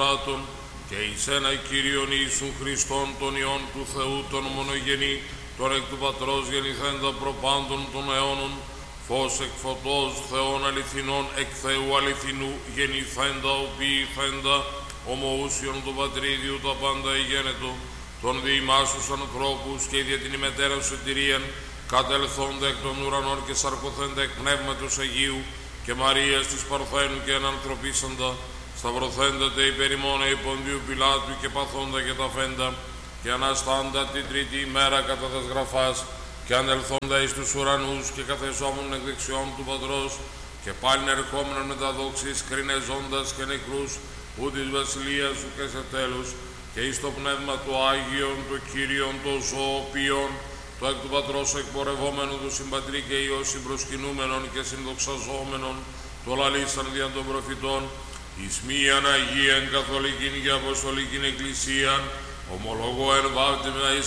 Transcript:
θανάτων, και εις ένα Κύριον Ιησούν Χριστόν, τον Υιόν του Θεού, τον μονογενή, τον εκ του Πατρός γεννηθέντα προπάντων των αιώνων, φως εκ φωτός, Θεών αληθινών, εκ Θεού αληθινού, γεννηθέντα, οποιηθέντα, ομοούσιον του Πατρίδιου τα πάντα ηγένετο, των διημάσους ανθρώπους και δια την ημετέραν σωτηρίαν, κατελθόντα εκ των ουρανών και σαρκωθέντα εκ πνεύματος Αγίου, και Μαρίας της Παρθένου και ενανθρωπίσαντα, σταυρωθέντα τε υπέρ ημών επί Ποντίου Πιλάτου και παθόντα και ταφέντα, και αναστάντα την τρίτη ημέρα κατά τας γραφάς, και ανελθόντα εις τους ουρανούς και καθεσόμουν εκ δεξιών του Πατρός, και πάλιν ερχόμενον με τα δόξης κρινεζόντας και νεκρούς, ου της βασιλείας σου και σε τέλους, και εις το πνεύμα του Άγιον, το Κύριον, το ζωοποιόν, το εκ του Πατρός εκπορευόμενο του συμπατρί και Υιό συμπροσκυνούμενον και συνδοξαζόμενον, το λαλήσαν δια των προφητών, εις μίαν Αγίαν Καθολικήν και Αποστολικήν Εκκλησίαν, ομολογώ εν βάπτισμα εις